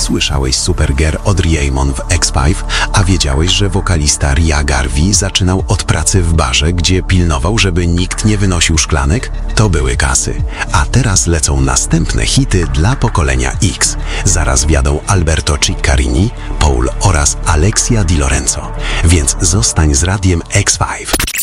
Słyszałeś Supergirl od Riemon w X5, a wiedziałeś, że wokalista Ria Garvey zaczynał od pracy w barze, gdzie pilnował, żeby nikt nie wynosił szklanek? To były kasy. A teraz lecą następne hity dla pokolenia X. Zaraz wjadą Alberto Ciccarini, Paul oraz Alexia Di Lorenzo. Więc zostań z Radiem X5.